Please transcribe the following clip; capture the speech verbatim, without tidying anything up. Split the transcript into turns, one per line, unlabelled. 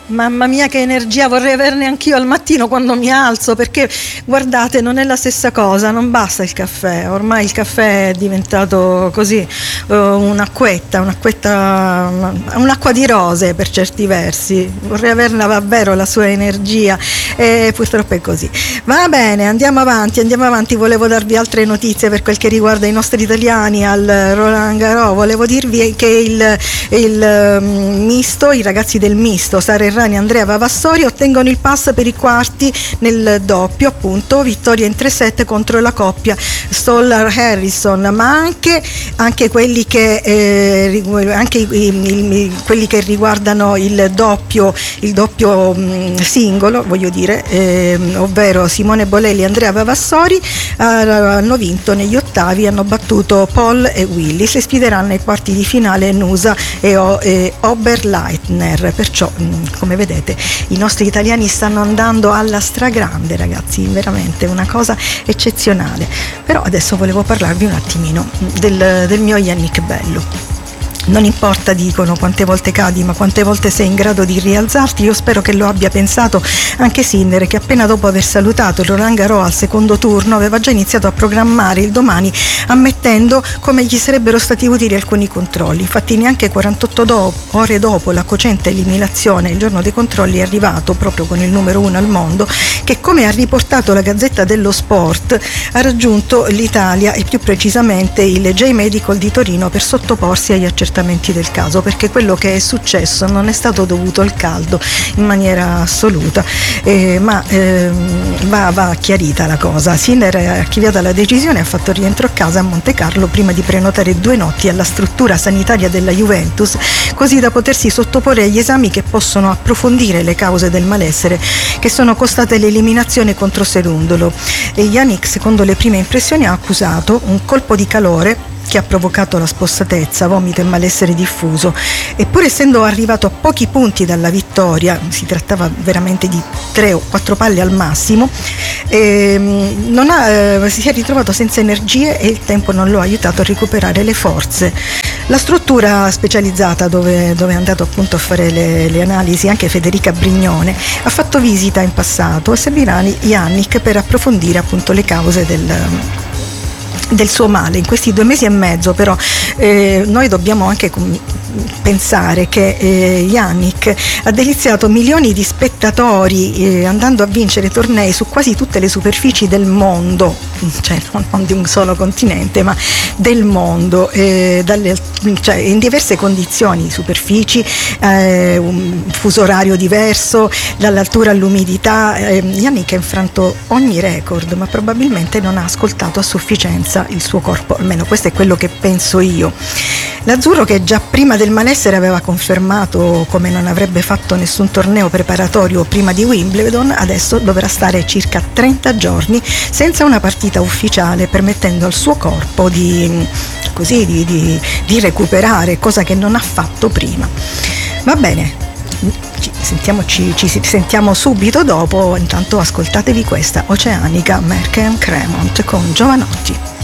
Mamma mia che energia, vorrei averne anch'io al mattino quando mi alzo, perché guardate, non è la stessa cosa, non basta il caffè, ormai il caffè è diventato così uh, un'acquetta, un'acquetta, un'acqua di rose per certi versi, vorrei averne davvero la sua energia e purtroppo è così. Va bene, andiamo avanti, andiamo avanti, volevo darvi altre notizie per quel che riguarda i nostri italiani al Roland Garros. Volevo dirvi che il, il um, misto, i ragazzi del misto, Sara Errani e Andrea Vavassori, ottengono il pass per i quarti nel doppio, appunto, vittoria in tre set contro la coppia Stoller Harrison, ma anche, anche quelli che eh, anche i, i, i, quelli che riguardano il doppio il doppio mh, singolo, voglio dire, eh, ovvero Simone Bolelli e Andrea Vavassori eh, hanno vinto negli ottavi, hanno battuto Paul e Willis e sfideranno ai quarti di finale Nusa e, o, e Oberleitner. Perciò mh, come vedete i nostri italiani stanno andando alla stragrande, ragazzi, veramente una cosa eccezionale. Però adesso volevo parlarvi un attimino del, del mio Yannick Bello. Non importa, dicono, quante volte cadi, ma quante volte sei in grado di rialzarti. Io spero che lo abbia pensato anche Sinner, che appena dopo aver salutato il Roland Garros al secondo turno aveva già iniziato a programmare il domani, ammettendo come gli sarebbero stati utili alcuni controlli. Infatti neanche quarantotto do- ore dopo la cocente eliminazione, il giorno dei controlli, è arrivato proprio con il numero uno al mondo, che, come ha riportato la Gazzetta dello Sport, ha raggiunto l'Italia e più precisamente il J Medical di Torino per sottoporsi agli accertamenti del caso, perché quello che è successo non è stato dovuto al caldo in maniera assoluta, eh, ma eh, va, va chiarita la cosa. Sinner ha archiviata la decisione e ha fatto rientro a casa a Monte Carlo prima di prenotare due notti alla struttura sanitaria della Juventus, così da potersi sottoporre agli esami che possono approfondire le cause del malessere che sono costate l'eliminazione contro Serundolo. E Yannick, secondo le prime impressioni, ha accusato un colpo di calore che ha provocato la spossatezza, vomito e malessere diffuso, eppure essendo arrivato a pochi punti dalla vittoria, si trattava veramente di tre o quattro palle al massimo, ehm, non ha, eh, si è ritrovato senza energie e il tempo non lo ha aiutato a recuperare le forze. La struttura specializzata dove, dove è andato appunto a fare le, le analisi anche Federica Brignone ha fatto visita in passato e servirà Yannick per approfondire appunto le cause del del suo male. In questi due mesi e mezzo però eh, noi dobbiamo anche com- pensare che eh, Yannick ha deliziato milioni di spettatori eh, andando a vincere tornei su quasi tutte le superfici del mondo, cioè non, non di un solo continente ma del mondo, eh, dalle, cioè, in diverse condizioni, superfici, eh, un fuso orario diverso, dall'altura all'umidità. eh, Yannick ha infranto ogni record, ma probabilmente non ha ascoltato a sufficienza il suo corpo, almeno questo è quello che penso io. L'azzurro, che già prima del malessere aveva confermato come non avrebbe fatto nessun torneo preparatorio prima di Wimbledon, adesso dovrà stare circa trenta giorni senza una partita ufficiale, permettendo al suo corpo di, così, di, di, di recuperare, cosa che non ha fatto prima. Va bene, ci sentiamo, ci, ci sentiamo subito dopo. Intanto ascoltatevi questa Oceanica Merck and Cremont con Giovanotti.